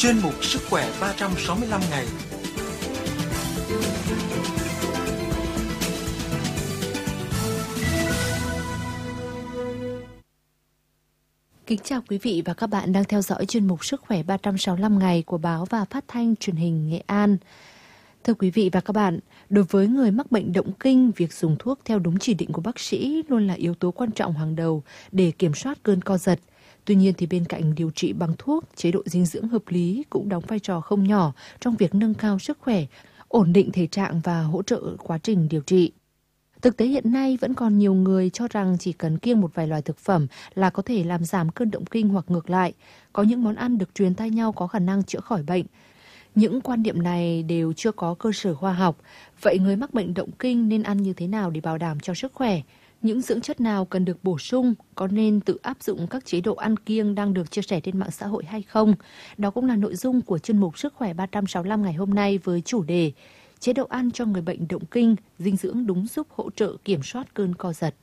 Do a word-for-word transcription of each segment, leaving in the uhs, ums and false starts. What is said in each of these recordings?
chuyên mục Sức khỏe ba trăm sáu mươi lăm ngày. Kính chào quý vị và các bạn đang theo dõi chuyên mục Sức khỏe ba trăm sáu mươi lăm ngày của báo và phát thanh truyền hình Nghệ An. Thưa quý vị và các bạn, đối với người mắc bệnh động kinh, việc dùng thuốc theo đúng chỉ định của bác sĩ luôn là yếu tố quan trọng hàng đầu để kiểm soát cơn co giật. Tuy nhiên thì bên cạnh điều trị bằng thuốc, chế độ dinh dưỡng hợp lý cũng đóng vai trò không nhỏ trong việc nâng cao sức khỏe, ổn định thể trạng và hỗ trợ quá trình điều trị. Thực tế hiện nay vẫn còn nhiều người cho rằng chỉ cần kiêng một vài loại thực phẩm là có thể làm giảm cơn động kinh hoặc ngược lại. Có những món ăn được truyền tay nhau có khả năng chữa khỏi bệnh. Những quan niệm này đều chưa có cơ sở khoa học. Vậy người mắc bệnh động kinh nên ăn như thế nào để bảo đảm cho sức khỏe? Những dưỡng chất nào cần được bổ sung? Có nên tự áp dụng các chế độ ăn kiêng đang được chia sẻ trên mạng xã hội hay không? Đó cũng là nội dung của chuyên mục Sức khỏe ba trăm sáu mươi lăm ngày hôm nay với chủ đề chế độ ăn cho người bệnh động kinh, dinh dưỡng đúng giúp hỗ trợ kiểm soát cơn co giật.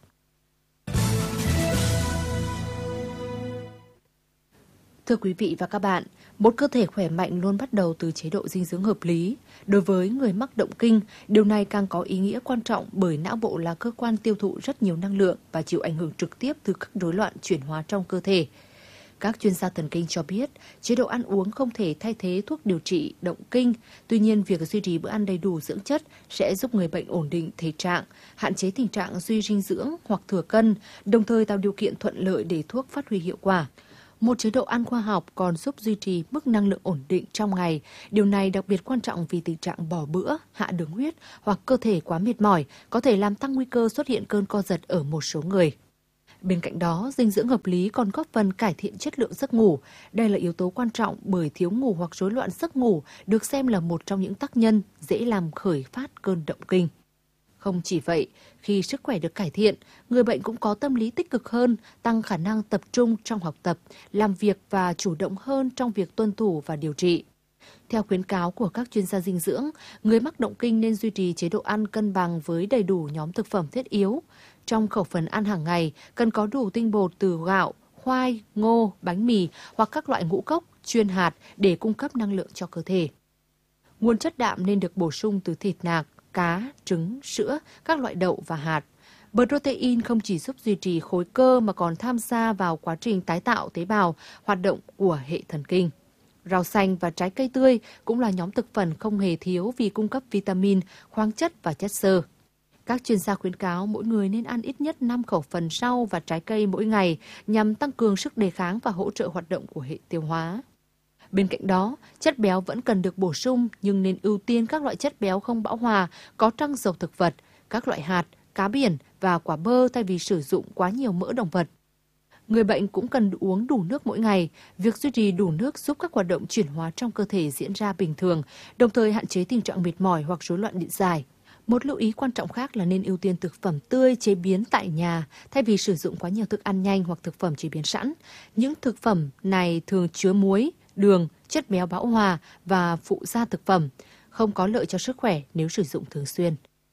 Thưa quý vị và các bạn, một cơ thể khỏe mạnh luôn bắt đầu từ chế độ dinh dưỡng hợp lý. Đối với người mắc động kinh, điều này càng có ý nghĩa quan trọng bởi não bộ là cơ quan tiêu thụ rất nhiều năng lượng và chịu ảnh hưởng trực tiếp từ các rối loạn chuyển hóa trong cơ thể. Các chuyên gia thần kinh cho biết, chế độ ăn uống không thể thay thế thuốc điều trị động kinh. Tuy nhiên, việc duy trì bữa ăn đầy đủ dưỡng chất sẽ giúp người bệnh ổn định thể trạng, hạn chế tình trạng suy dinh dưỡng hoặc thừa cân, đồng thời tạo điều kiện thuận lợi để thuốc phát huy hiệu quả. Một chế độ ăn khoa học còn giúp duy trì mức năng lượng ổn định trong ngày. Điều này đặc biệt quan trọng vì tình trạng bỏ bữa, hạ đường huyết hoặc cơ thể quá mệt mỏi có thể làm tăng nguy cơ xuất hiện cơn co giật ở một số người. Bên cạnh đó, dinh dưỡng hợp lý còn góp phần cải thiện chất lượng giấc ngủ. Đây là yếu tố quan trọng bởi thiếu ngủ hoặc rối loạn giấc ngủ được xem là một trong những tác nhân dễ làm khởi phát cơn động kinh. Không chỉ vậy, khi sức khỏe được cải thiện, người bệnh cũng có tâm lý tích cực hơn, tăng khả năng tập trung trong học tập, làm việc và chủ động hơn trong việc tuân thủ và điều trị. Theo khuyến cáo của các chuyên gia dinh dưỡng, người mắc động kinh nên duy trì chế độ ăn cân bằng với đầy đủ nhóm thực phẩm thiết yếu. Trong khẩu phần ăn hàng ngày, cần có đủ tinh bột từ gạo, khoai, ngô, bánh mì hoặc các loại ngũ cốc, chuyên hạt để cung cấp năng lượng cho cơ thể. Nguồn chất đạm nên được bổ sung từ thịt nạc, cá, trứng, sữa, các loại đậu và hạt. Protein không chỉ giúp duy trì khối cơ mà còn tham gia vào quá trình tái tạo tế bào, hoạt động của hệ thần kinh. Rau xanh và trái cây tươi cũng là nhóm thực phẩm không hề thiếu vì cung cấp vitamin, khoáng chất và chất xơ. Các chuyên gia khuyến cáo mỗi người nên ăn ít nhất năm khẩu phần rau và trái cây mỗi ngày nhằm tăng cường sức đề kháng và hỗ trợ hoạt động của hệ tiêu hóa. Bên cạnh đó, chất béo vẫn cần được bổ sung nhưng nên ưu tiên các loại chất béo không bão hòa, có trong dầu thực vật, các loại hạt, cá biển và quả bơ thay vì sử dụng quá nhiều mỡ động vật. Người bệnh cũng cần uống đủ nước mỗi ngày. Việc duy trì đủ nước giúp các hoạt động chuyển hóa trong cơ thể diễn ra bình thường, đồng thời hạn chế tình trạng mệt mỏi hoặc rối loạn điện giải. Một lưu ý quan trọng khác là nên ưu tiên thực phẩm tươi chế biến tại nhà thay vì sử dụng quá nhiều thức ăn nhanh hoặc thực phẩm chế biến sẵn. Những thực phẩm này thường chứa muối, đường, chất béo bão hòa và phụ gia thực phẩm, không có lợi cho sức khỏe nếu sử dụng thường xuyên.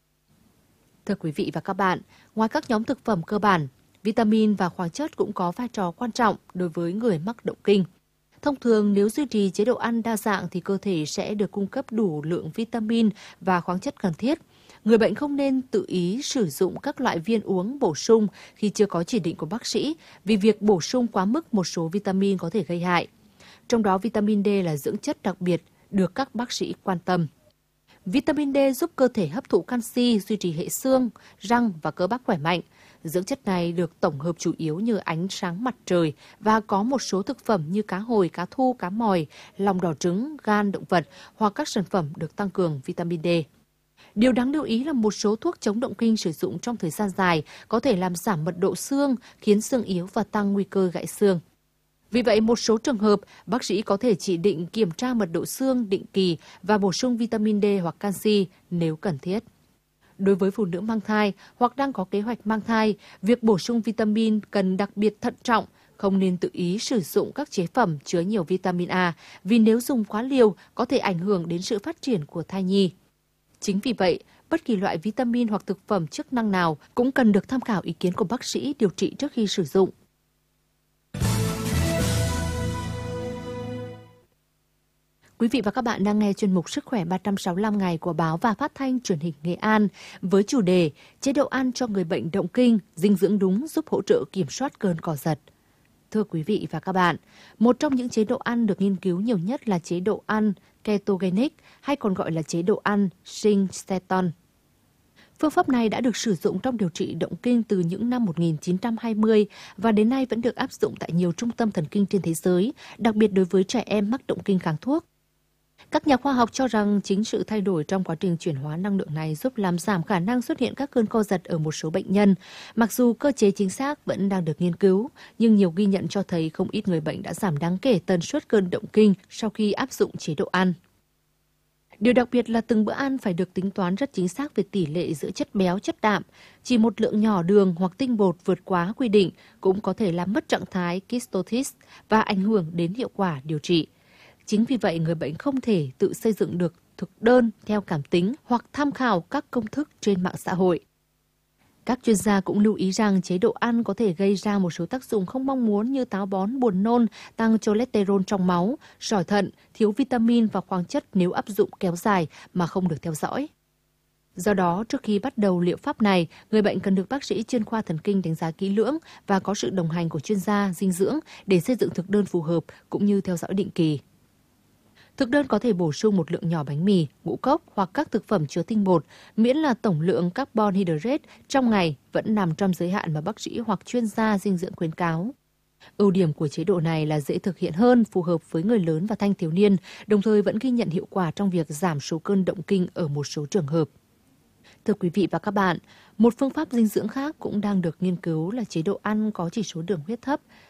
Thưa quý vị và các bạn, ngoài các nhóm thực phẩm cơ bản, vitamin và khoáng chất cũng có vai trò quan trọng đối với người mắc động kinh. Thông thường nếu duy trì chế độ ăn đa dạng thì cơ thể sẽ được cung cấp đủ lượng vitamin và khoáng chất cần thiết. Người bệnh không nên tự ý sử dụng các loại viên uống bổ sung khi chưa có chỉ định của bác sĩ vì việc bổ sung quá mức một số vitamin có thể gây hại. Trong đó vitamin D là dưỡng chất đặc biệt được các bác sĩ quan tâm. Vitamin D giúp cơ thể hấp thụ canxi, duy trì hệ xương, răng và cơ bắp khỏe mạnh. Dưỡng chất này được tổng hợp chủ yếu như ánh sáng mặt trời và có một số thực phẩm như cá hồi, cá thu, cá mòi, lòng đỏ trứng, gan động vật hoặc các sản phẩm được tăng cường vitamin D. Điều đáng lưu ý là một số thuốc chống động kinh sử dụng trong thời gian dài có thể làm giảm mật độ xương, khiến xương yếu và tăng nguy cơ gãy xương. Vì vậy, một số trường hợp, bác sĩ có thể chỉ định kiểm tra mật độ xương định kỳ và bổ sung vitamin D hoặc canxi nếu cần thiết. Đối với phụ nữ mang thai hoặc đang có kế hoạch mang thai, việc bổ sung vitamin cần đặc biệt thận trọng, không nên tự ý sử dụng các chế phẩm chứa nhiều vitamin A vì nếu dùng quá liều có thể ảnh hưởng đến sự phát triển của thai nhi. Chính vì vậy, bất kỳ loại vitamin hoặc thực phẩm chức năng nào cũng cần được tham khảo ý kiến của bác sĩ điều trị trước khi sử dụng. Quý vị và các bạn đang nghe chuyên mục Sức khỏe ba trăm sáu mươi lăm ngày của Báo và Phát thanh Truyền hình Nghệ An với chủ đề chế độ ăn cho người bệnh động kinh, dinh dưỡng đúng giúp hỗ trợ kiểm soát cơn co giật. Thưa quý vị và các bạn, một trong những chế độ ăn được nghiên cứu nhiều nhất là chế độ ăn ketogenic hay còn gọi là chế độ ăn Shin-Keton. Phương pháp này đã được sử dụng trong điều trị động kinh từ những năm một nghìn chín trăm hai mươi và đến nay vẫn được áp dụng tại nhiều trung tâm thần kinh trên thế giới, đặc biệt đối với trẻ em mắc động kinh kháng thuốc. Các nhà khoa học cho rằng chính sự thay đổi trong quá trình chuyển hóa năng lượng này giúp làm giảm khả năng xuất hiện các cơn co giật ở một số bệnh nhân. Mặc dù cơ chế chính xác vẫn đang được nghiên cứu, nhưng nhiều ghi nhận cho thấy không ít người bệnh đã giảm đáng kể tần suất cơn động kinh sau khi áp dụng chế độ ăn. Điều đặc biệt là từng bữa ăn phải được tính toán rất chính xác về tỷ lệ giữa chất béo, chất đạm. Chỉ một lượng nhỏ đường hoặc tinh bột vượt quá quy định cũng có thể làm mất trạng thái ketosis và ảnh hưởng đến hiệu quả điều trị. Chính vì vậy, người bệnh không thể tự xây dựng được thực đơn theo cảm tính hoặc tham khảo các công thức trên mạng xã hội. Các chuyên gia cũng lưu ý rằng chế độ ăn có thể gây ra một số tác dụng không mong muốn như táo bón, buồn nôn, tăng cholesterol trong máu, sỏi thận, thiếu vitamin và khoáng chất nếu áp dụng kéo dài mà không được theo dõi. Do đó, trước khi bắt đầu liệu pháp này, người bệnh cần được bác sĩ chuyên khoa thần kinh đánh giá kỹ lưỡng và có sự đồng hành của chuyên gia dinh dưỡng để xây dựng thực đơn phù hợp cũng như theo dõi định kỳ. Thực đơn có thể bổ sung một lượng nhỏ bánh mì, ngũ cốc hoặc các thực phẩm chứa tinh bột, miễn là tổng lượng carbon hydrate trong ngày vẫn nằm trong giới hạn mà bác sĩ hoặc chuyên gia dinh dưỡng khuyến cáo. Ưu điểm của chế độ này là dễ thực hiện hơn, phù hợp với người lớn và thanh thiếu niên, đồng thời vẫn ghi nhận hiệu quả trong việc giảm số cơn động kinh ở một số trường hợp. Thưa quý vị và các bạn, một phương pháp dinh dưỡng khác cũng đang được nghiên cứu là chế độ ăn có chỉ số đường huyết thấp,